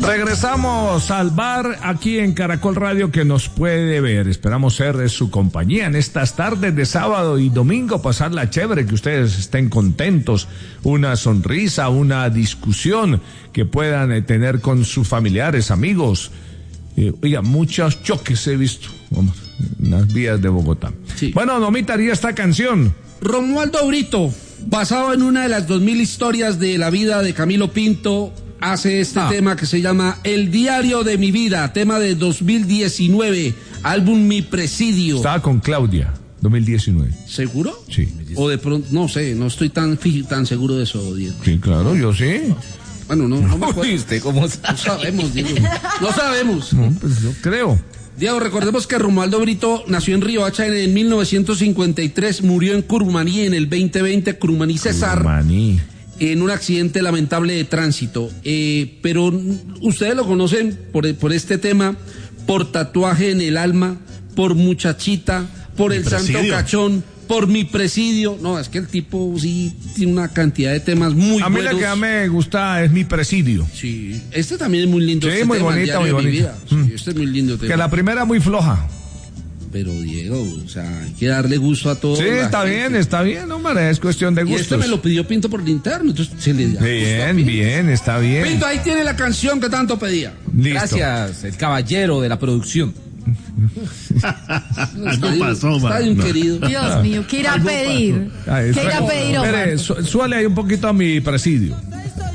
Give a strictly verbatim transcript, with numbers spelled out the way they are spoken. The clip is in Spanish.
Regresamos al bar aquí en Caracol Radio que nos puede ver. Esperamos ser su compañía en estas tardes de sábado y domingo, pasarla chévere, que ustedes estén contentos, una sonrisa, una discusión que puedan tener con sus familiares, amigos. Eh, oiga, muchos choques he visto vamos, en las vías de Bogotá. Sí. Bueno, Nomita haría esta canción. Romualdo Brito, basado en una de las dos mil historias de la vida de Camilo Pinto, hace este ah. tema que se llama El Diario de mi Vida, tema de dos mil diecinueve, álbum Mi Presidio. Estaba con Claudia, dos mil diecinueve. ¿Seguro? Sí. O de pronto, no sé, no estoy tan, tan seguro de eso, Diego. Sí, claro, yo sí. Bueno, no, no me acuerdo. ¿Viste cómo No sabemos, Diego. No sabemos. No, pues yo creo. Diego, recordemos que Romualdo Brito nació en Riohacha en mil novecientos cincuenta y tres, murió en Curumaní en el veinte veinte, Curumaní, Cesar. Curumaní. En un accidente lamentable de tránsito. Eh, pero ustedes lo conocen por, por este tema, por Tatuaje en el Alma, por Muchachita, por El Santo Cachón, por Mi Presidio. No, es que el tipo sí tiene una cantidad de temas muy buenos. A mí buenos. la que me gusta es Mi Presidio. Sí, este también es muy lindo. Sí, este muy tema, bonita, muy bonita. Sí, mm. Este es muy lindo tema. Que la primera muy floja. Pero Diego, o sea, hay que darle gusto a todos. Sí, está gente. bien, está bien, hombre, es cuestión de gustos. Y este me lo pidió Pinto por el interno, entonces se le da. Bien, bien, está bien. Pinto, ahí tiene la canción que tanto pedía. Listo. Gracias, el caballero de la producción. Algo pasó, está bien, no. querido. Dios mío, ¿qué irá a pedir? Ay, ¿Qué irá a pedir, Omar? Espere, su, suele ahí un poquito a Mi Presidio.